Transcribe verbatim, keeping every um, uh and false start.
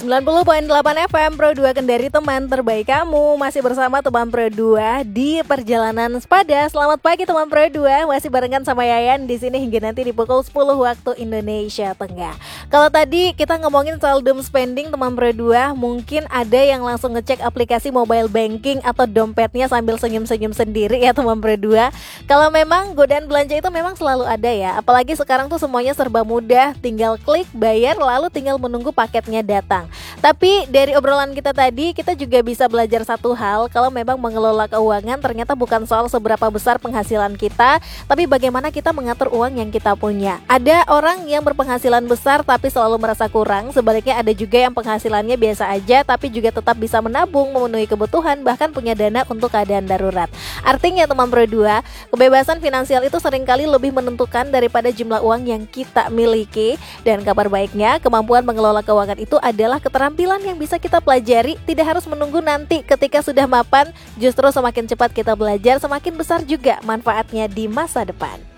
sembilan puluh koma delapan F M Pro dua Kendari, teman terbaik kamu. Masih bersama teman Pro dua di perjalanan sepada. Selamat pagi teman Pro dua. Masih barengan sama Yayan di sini hingga nanti di pukul sepuluh waktu Indonesia Tengah. Kalau tadi kita ngomongin soal doom spending teman Pro dua, mungkin ada yang langsung ngecek aplikasi mobile banking atau dompetnya sambil senyum-senyum sendiri ya teman Pro dua. Kalau memang godaan belanja itu memang selalu ada ya. Apalagi sekarang tuh semuanya serba mudah, tinggal klik bayar lalu tinggal menunggu paketnya datang. Tapi dari obrolan kita tadi, kita juga bisa belajar satu hal, kalau memang mengelola keuangan ternyata bukan soal seberapa besar penghasilan kita, tapi bagaimana kita mengatur uang yang kita punya. Ada orang yang berpenghasilan besar tapi selalu merasa kurang, sebaliknya ada juga yang penghasilannya biasa aja tapi juga tetap bisa menabung, memenuhi kebutuhan, bahkan punya dana untuk keadaan darurat. Artinya teman Pro dua, kebebasan finansial itu seringkali lebih menentukan daripada jumlah uang yang kita miliki. Dan kabar baiknya, kemampuan mengelola keuangan itu adalah keterampilan yang bisa kita pelajari, tidak harus menunggu nanti ketika sudah mapan. Justru semakin cepat kita belajar, semakin besar juga manfaatnya di masa depan.